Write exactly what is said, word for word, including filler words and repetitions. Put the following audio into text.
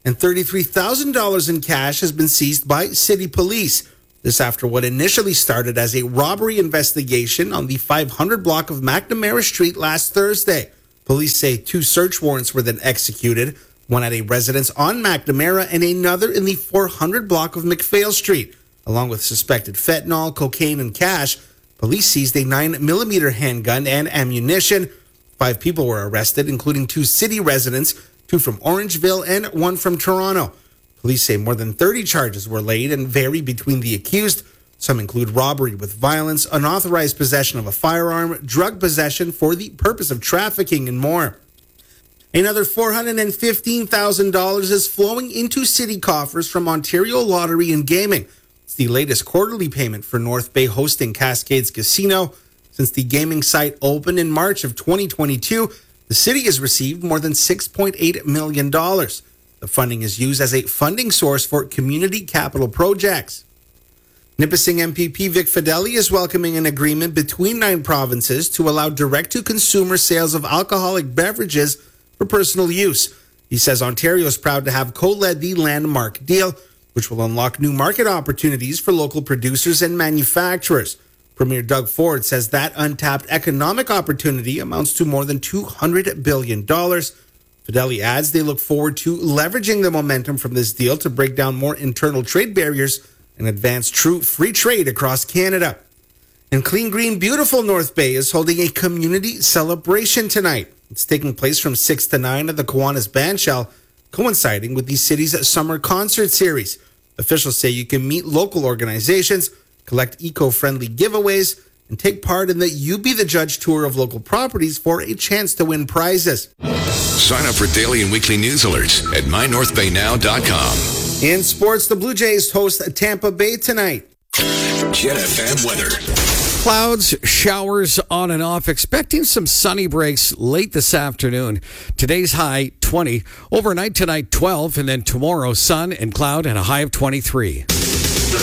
and thirty-three thousand dollars in cash has been seized by city police. This after what initially started as a robbery investigation on the five hundred block of McNamara Street last Thursday. Police say two search warrants were then executed, one at a residence on McNamara and another in the four hundred block of McPhail Street. Along with suspected fentanyl, cocaine, and cash, police seized a nine millimeter handgun and ammunition. Five people were arrested, including two city residents, two from Orangeville and one from Toronto. Police say more than thirty charges were laid and vary between the accused. Some include robbery with violence, unauthorized possession of a firearm, drug possession for the purpose of trafficking, and more. Another four hundred fifteen thousand dollars is flowing into city coffers from Ontario Lottery and Gaming. It's the latest quarterly payment for North Bay hosting Cascades Casino. Since the gaming site opened in March of twenty twenty-two, the city has received more than six point eight million dollars. The funding is used as a funding source for community capital projects. Nipissing M P P Vic Fedeli is welcoming an agreement between nine provinces to allow direct-to-consumer sales of alcoholic beverages for personal use. He says Ontario is proud to have co-led the landmark deal, which will unlock new market opportunities for local producers and manufacturers. Premier Doug Ford says that untapped economic opportunity amounts to more than two hundred billion dollars. Fedeli adds they look forward to leveraging the momentum from this deal to break down more internal trade barriers and advance true free trade across Canada. And Clean Green Beautiful North Bay is holding a community celebration tonight. It's taking place from six to nine at the Kiwanis Bandshell, coinciding with the city's summer concert series. Officials say you can meet local organizations, collect eco-friendly giveaways, and take part in the You Be the Judge tour of local properties for a chance to win prizes. Sign up for daily and weekly news alerts at my north bay now dot com. In sports, the Blue Jays host Tampa Bay tonight. Jet F M weather. Clouds, showers on and off. Expecting some sunny breaks late this afternoon. Today's high, twenty. Overnight tonight, twelve. And then tomorrow, sun and cloud and a high of twenty-three.